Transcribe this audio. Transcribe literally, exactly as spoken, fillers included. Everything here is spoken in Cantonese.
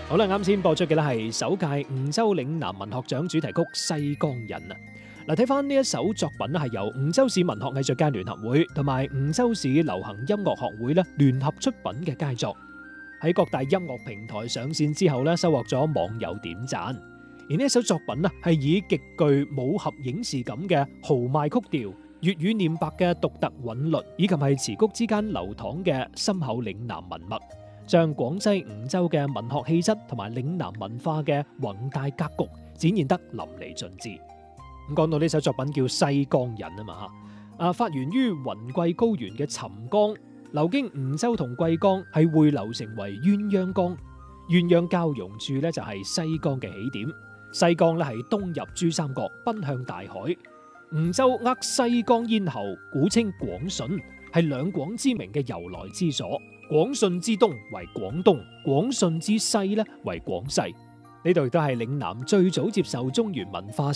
好啦，啱先播出嘅咧係首屆梧州嶺南文學獎主題曲《西江引》啊。嗱，睇翻呢一首作品咧，係由梧州市文學藝術界聯合會同埋梧州市流行音樂學會咧聯合出品嘅佳作，喺各大音樂平台上線之後咧，收穫咗網友點讚。而呢一首作品啊，係以極具武俠影視感嘅豪邁曲調、粵語念白嘅獨特韻律，以及係詞曲之間流淌嘅深厚嶺南文脈，將廣西梧州嘅文學氣質同埋嶺南文化嘅宏大格局展現得淋漓盡致。咁講到呢首作品叫《西江引》啊嘛嚇，啊發源於雲貴高原嘅潯江，流經梧州同貴江，係匯流成為鴛鴦江。鴛鴦交融處咧就係西江嘅起點。西江咧係東入珠三角，奔向大海。梧州扼西江咽喉，古稱廣順，係兩廣之名嘅由來之所。廣順之東為廣東，廣順之西咧為廣西。呢度亦都係嶺南最早接受中原文化